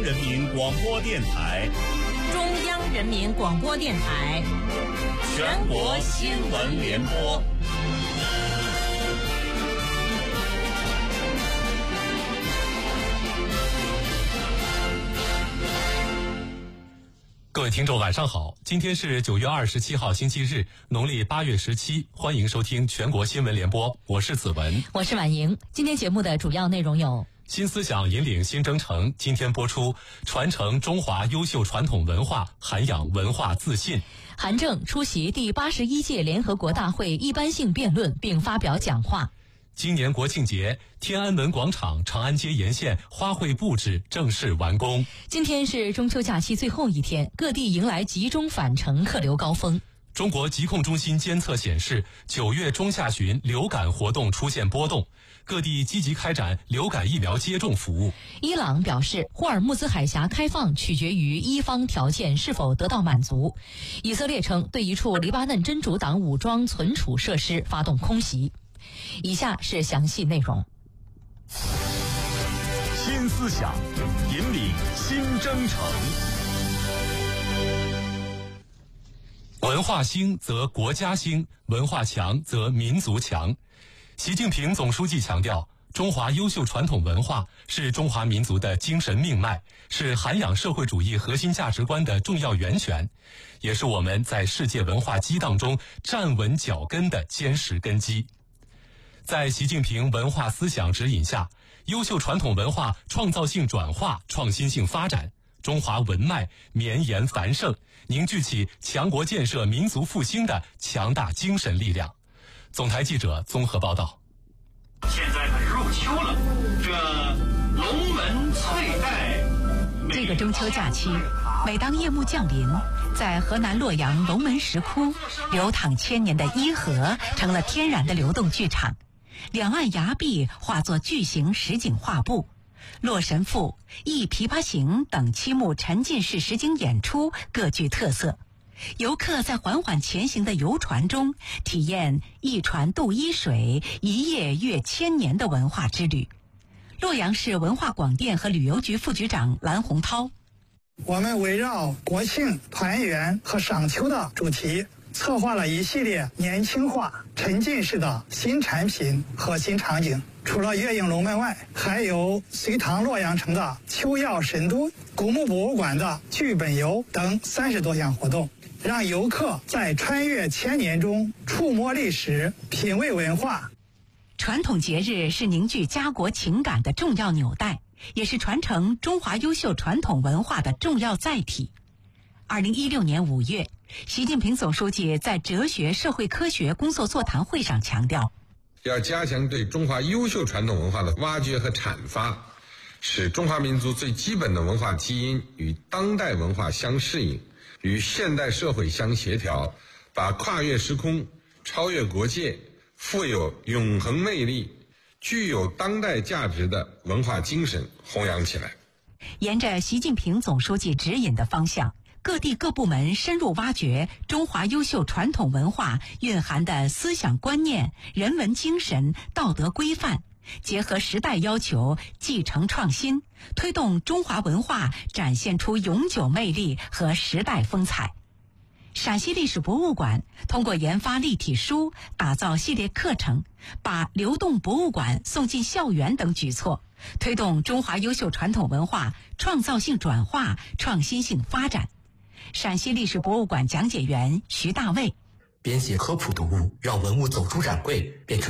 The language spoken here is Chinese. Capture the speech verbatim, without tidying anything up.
人民广播电台， 中央人民广播电台， 全国新闻联播。 各位听众晚上好，今天是九月二十七号星期日，农历八月十七，欢迎收听全国新闻联播，我是子文， 我是婉莹。今天节目的主要内容有： 新思想引领新征程，今天播出传承中华优秀传统文化，涵养文化自信。 韩正出席第八十一届联合国大会一般性辩论并发表讲话。 今年国庆节，天安门广场、长安街沿线花卉布置正式完工。 今天是中秋假期最后一天，各地迎来集中返程客流高峰。 中国疾控中心监测显示，九月中下旬流感活动出现波动，各地积极开展流感疫苗接种服务。 伊朗表示，霍尔木兹海峡开放取决于伊方条件是否得到满足。以色列称对一处黎巴嫩真主党武装存储设施发动空袭。以下是详细内容。 新思想引领新征程。 文化兴则国家兴，文化强则民族强。习近平总书记强调，中华优秀传统文化是中华民族的精神命脉，是涵养社会主义核心价值观的重要源泉，也是我们在世界文化激荡中站稳脚跟的坚实根基。在习近平文化思想指引下，优秀传统文化创造性转化、创新性发展，中华文脉绵延繁盛，凝聚起强国建设、民族复兴的强大精神力量。总台记者综合报道。 现在可是入秋了，这龙门翠带。 这个中秋假期，每当夜幕降临，在河南洛阳龙门石窟，流淌千年的伊河成了天然的流动剧场，两岸崖壁化作巨型实景画布，洛神赋、忆琵琶行等七幕沉浸式实景演出各具特色。游客在缓缓前行的游船中，体验一船渡伊水，一夜阅千年的文化之旅。洛阳市文化广电和旅游局副局长蓝洪涛， 我们围绕国庆、团圆和赏秋的主题，策划了一系列年轻化、沉浸式的新产品和新场景。除了月映龙门外，还有隋唐洛阳城的秋耀神都、古墓博物馆的剧本游等三十多项活动，让游客在穿越千年中触摸历史、品味文化。 传统节日是凝聚家国情感的重要纽带，也是传承中华优秀传统文化的重要载体。二零一六年五月，习近平总书记在哲学社会科学工作座谈会上强调， 要加强对中华优秀传统文化的挖掘和阐发，使中华民族最基本的文化基因与当代文化相适应，与现代社会相协调，把跨越时空、超越国界、富有永恒魅力、具有当代价值的文化精神弘扬起来。 沿着习近平总书记指引的方向，各地各部门深入挖掘中华优秀传统文化蕴含的思想观念、人文精神、道德规范，结合时代要求，继承创新，推动中华文化展现出永久魅力和时代风采。陕西历史博物馆通过研发立体书、打造系列课程，把流动博物馆送进校园等举措，推动中华优秀传统文化创造性转化、创新性发展。陕西历史博物馆讲解员徐大卫， 编写科普读物，让文物走出展柜变成